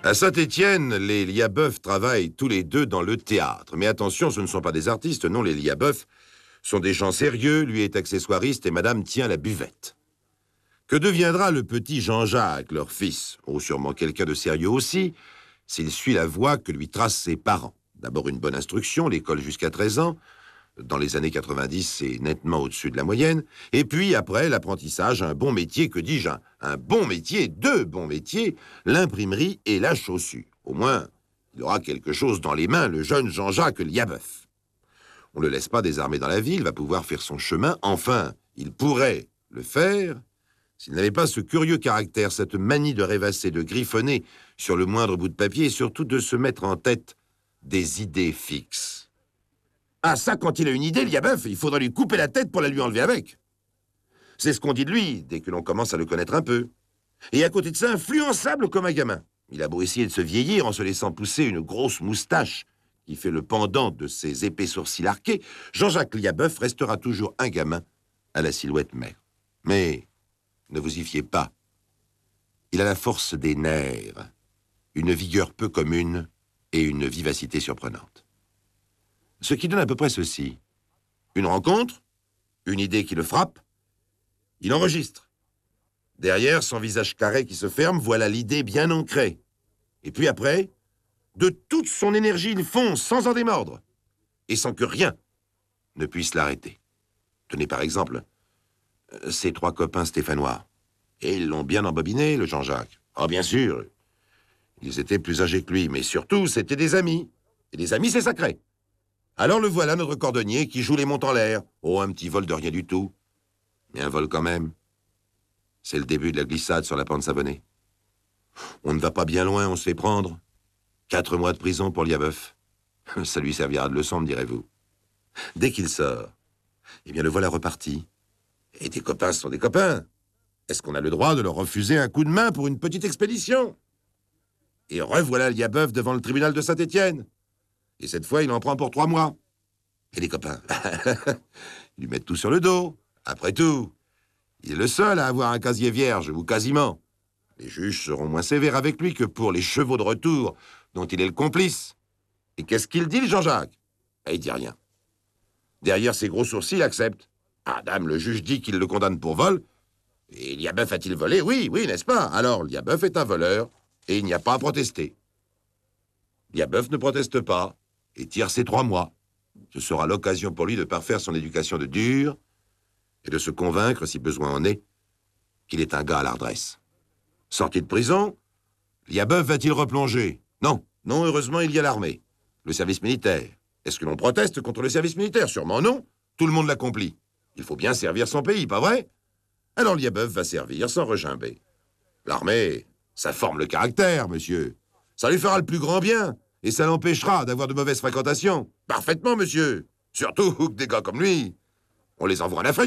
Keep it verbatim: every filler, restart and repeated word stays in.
À Saint-Étienne, les Liabeuf travaillent tous les deux dans le théâtre. Mais attention, ce ne sont pas des artistes, non, les Liabeuf sont des gens sérieux, lui est accessoiriste et madame tient la buvette. Que deviendra le petit Jean-Jacques, leur fils? Oh, sûrement quelqu'un de sérieux aussi, s'il suit la voie que lui tracent ses parents. D'abord une bonne instruction, l'école jusqu'à treize ans. Dans les années quatre-vingt-dix, c'est nettement au-dessus de la moyenne. Et puis, après, l'apprentissage, un bon métier, que dis-je, un, un bon métier, deux bons métiers, l'imprimerie et la chaussure. Au moins, il aura quelque chose dans les mains, le jeune Jean-Jacques Liabeuf. On ne le laisse pas désarmé dans la ville, il va pouvoir faire son chemin. Enfin, il pourrait le faire s'il n'avait pas ce curieux caractère, cette manie de rêvasser, de griffonner sur le moindre bout de papier et surtout de se mettre en tête des idées fixes. Ah, ça, quand il a une idée, Liabeuf, il faudra lui couper la tête pour la lui enlever avec. C'est ce qu'on dit de lui, dès que l'on commence à le connaître un peu. Et à côté de ça, influençable comme un gamin. Il a beau essayer de se vieillir en se laissant pousser une grosse moustache qui fait le pendant de ses épais sourcils arqués, Jean-Jacques Liabeuf restera toujours un gamin à la silhouette maigre. Mais ne vous y fiez pas. Il a la force des nerfs, une vigueur peu commune et une vivacité surprenante. Ce qui donne à peu près ceci. Une rencontre, une idée qui le frappe, il enregistre. Derrière, son visage carré qui se ferme, voilà l'idée bien ancrée. Et puis après, de toute son énergie, il fonce sans en démordre, et sans que rien ne puisse l'arrêter. Tenez par exemple, ces trois copains stéphanois. Et ils l'ont bien embobiné, le Jean-Jacques. Ah, bien sûr, ils étaient plus âgés que lui, mais surtout, c'était des amis. Et les amis, c'est sacré. Alors le voilà, notre cordonnier, qui joue les montes en l'air. Oh, un petit vol de rien du tout. Mais un vol quand même. C'est le début de la glissade sur la pente savonnée. On ne va pas bien loin, on se fait prendre. Quatre mois de prison pour Liabeuf. Ça lui servira de leçon, me direz-vous. Dès qu'il sort, eh bien le voilà reparti. Et des copains sont des copains. Est-ce qu'on a le droit de leur refuser un coup de main pour une petite expédition? Et revoilà Liabeuf devant le tribunal de Saint-Étienne. Et cette fois, il en prend pour trois mois. Et les copains, ils lui mettent tout sur le dos. Après tout, il est le seul à avoir un casier vierge, ou quasiment. Les juges seront moins sévères avec lui que pour les chevaux de retour dont il est le complice. Et qu'est-ce qu'il dit, le Jean-Jacques? Et il dit rien. Derrière ses gros sourcils, il accepte. Ah, dame, le juge dit qu'il le condamne pour vol. Et Liabeuf a-t-il volé? Oui, oui, n'est-ce pas? Alors, Liabeuf est un voleur, et il n'y a pas à protester. Liabeuf ne proteste pas, et tire ses trois mois. Ce sera l'occasion pour lui de parfaire son éducation de dur, et de se convaincre, si besoin en est, qu'il est un gars à la redresse. Sorti de prison, Liabeuf va-t-il replonger? Non, non, heureusement, il y a l'armée. Le service militaire. Est-ce que l'on proteste contre le service militaire? Sûrement non. Tout le monde l'accomplit. Il faut bien servir son pays, pas vrai? Alors Liabeuf va servir sans regimber. L'armée, ça forme le caractère, monsieur. Ça lui fera le plus grand bien, et ça l'empêchera d'avoir de mauvaises fréquentations. Parfaitement, monsieur. Surtout que des gars comme lui, on les envoie en Afrique.